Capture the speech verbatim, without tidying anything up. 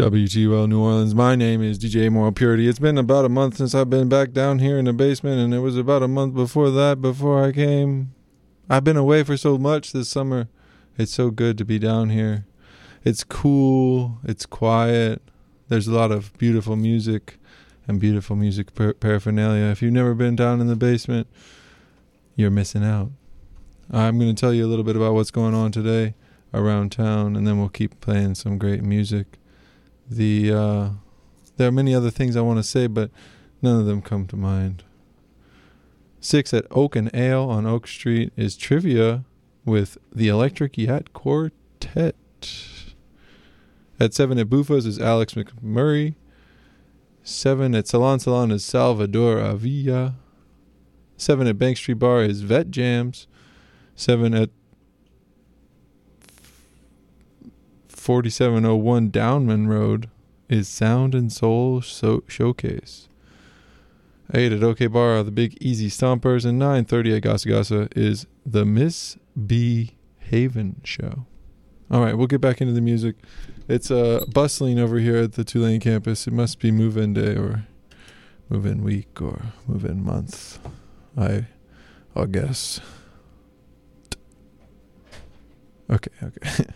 W T U L New Orleans. My name is D J Moral Purity. It's been about a month since I've been back down here in the basement, and it was about a month before that before I came. I've been away for so much this summer. It's so good to be down here. It's cool. It's quiet. There's a lot of beautiful music and beautiful music par- paraphernalia. If you've never been down in the basement, you're missing out. I'm going to tell you a little bit about what's going on today around town, and then we'll keep playing some great music. The uh, there are many other things I want to say, but none of them come to mind. Six at Oak and Ale on Oak Street is Trivia with the Electric Yacht Quartet. At seven at Buffa's is Alex McMurray. Seven at Salon Salon is Salvador Avila. Seven at Bank Street Bar is Vet Jams. Seven at forty-seven oh one Downman Road is Sound and Soul so- Showcase. Eight at OK Bar are the Big Easy Stompers, and nine thirty at Gasa Gasa is the Miss B Haven Show. All right, we'll get back into the music. It's uh, bustling over here at the Tulane campus. It must be move-in day or move-in week or move-in month. I, I'll guess. Okay, okay.